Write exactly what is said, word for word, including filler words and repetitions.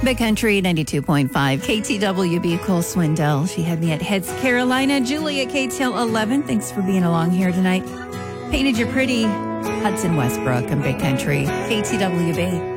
Big Country ninety-two point five, K T W B, Cole Swindell. She had me at Heads Carolina. Julie at K T L eleven. Thanks for being along here tonight. Painted You Pretty, Hudson Westbrook and Big Country, K T W B.